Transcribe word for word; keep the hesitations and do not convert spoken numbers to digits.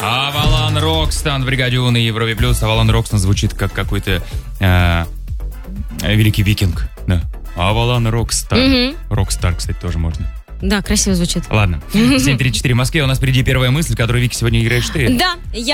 Авалон Рокстон в бригаде У на Европе Плюс. Авалон Рокстон звучит как какой-то э, великий викинг. Да. Авалон Рокстар. Мгм. Рокстар, кстати, тоже можно. Да, красиво звучит. Ладно. семь тридцать четыре в Москве. У нас впереди первая мысль, которую, Вики, сегодня играешь ты. Да, я